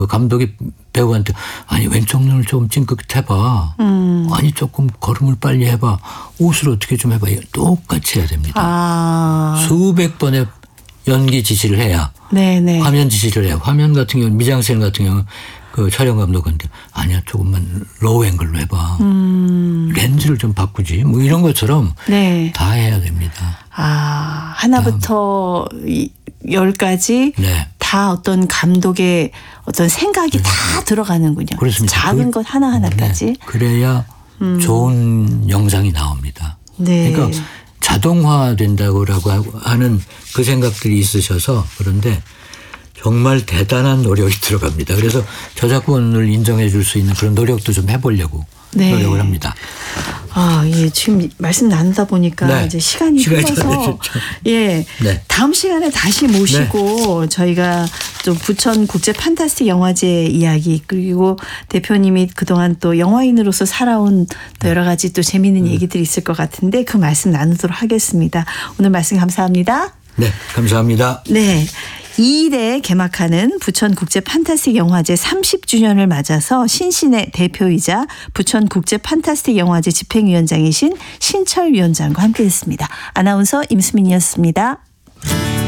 그 감독이 배우한테 아니 왼쪽 눈을 좀 찡긋해봐. 아니 조금 걸음을 빨리 해봐. 옷을 어떻게 좀 해봐. 똑같이 해야 됩니다. 수백 번의 연기 지시를 해야 네네. 화면 지시를 해야. 화면 같은 경우는 미장센 같은 경우는 그 촬영 감독한테 아니야 조금만 로우 앵글로 해봐. 렌즈를 좀 바꾸지. 뭐 이런 것처럼 네. 다 해야 됩니다. 하나부터 10까지 네. 다 어떤 감독의 어떤 생각이 다 들어가는군요. 그렇습니다. 작은 것 하나하나까지. 네. 그래야 좋은 영상이 나옵니다. 네. 그러니까 자동화된다고 하는 그 생각들이 있으셔서 그런데 정말 대단한 노력이 들어갑니다. 그래서 저작권을 인정해 줄 수 있는 그런 노력도 좀 해보려고 네. 노력을 합니다. 예. 지금 말씀 나누다 보니까 네. 이제 시간이 흘러서 예. 네. 다음 시간에 다시 모시고 저희가 좀 부천 국제 판타스틱 영화제 이야기 그리고 대표님이 그동안 또 영화인으로서 살아온 또 여러 가지 또 재미있는 얘기들이 있을 것 같은데 그 말씀 나누도록 하겠습니다. 오늘 말씀 감사합니다. 네. 감사합니다. 네. 2일에 개막하는 부천 국제 판타스틱 영화제 30주년을 맞아서 신신의 대표이자 부천 국제 판타스틱 영화제 집행위원장이신 신철 위원장과 함께했습니다. 아나운서 임수민이었습니다.